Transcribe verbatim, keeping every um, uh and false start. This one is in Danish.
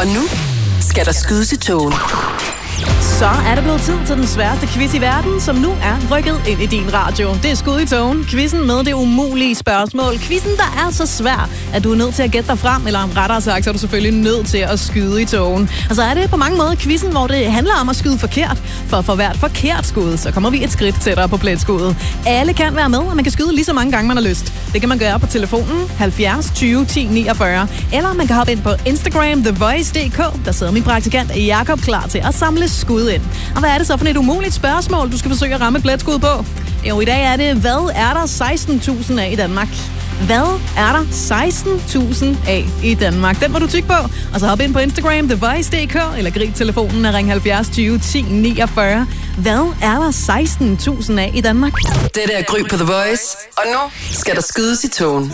Og nu skal der skydes i togen. Så er det blevet tid til den sværeste quiz i verden, som nu er rykket ind i din radio. Det er Skud i togen. Quizzen med det umulige spørgsmål. Quizzen, der er så svær, at du er nødt til at gætte dig frem, eller rettere sagt, så er du selvfølgelig nødt til at skyde i togen. Og så er det på mange måder quizzen, hvor det handler om at skyde forkert. For for hvert forkert skud, så kommer vi et skridt tættere på pletskuddet. Alle kan være med, og man kan skyde lige så mange gange, man har lyst. Det kan man gøre på telefonen halvfjerds tyve ti niogfyrre. Eller man kan hoppe ind på Instagram, the voice punktum d k. Der sidder min praktikant Jakob klar til at samle skud ind. Og hvad er det så for et umuligt spørgsmål, du skal forsøge at ramme et pletskud på? Jo, i dag er det, hvad er der seksten tusind af i Danmark? Hvad er der seksten tusind af i Danmark? Den må du tykke på. Og så hop ind på Instagram, the voice punktum d k, eller grib telefonen og ring halvfjerds tyve ti niogfyrre. Hvad er der seksten tusind af i Danmark? Det er Gry på The Voice, og nu skal der skydes i togen.